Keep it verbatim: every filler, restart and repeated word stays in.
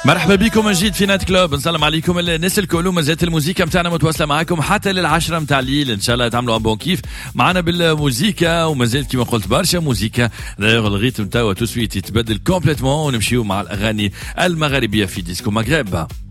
مرحبا بكم من جديد في نايت كلوب. نسلم عليكم الناس الكل وما زالت الموسيقى متاعنا متواصله معاكم حتى للعشرة متاع الليل ان شاء الله تعملوا بون كيف معنا بالموسيقى وما زالت كما قلت برشا موسيقى. دايوغ الريتم تاعو تو سويت يتبدل كومبليتمون ونمشيو مع الاغاني المغربيه في ديسكو مغرب.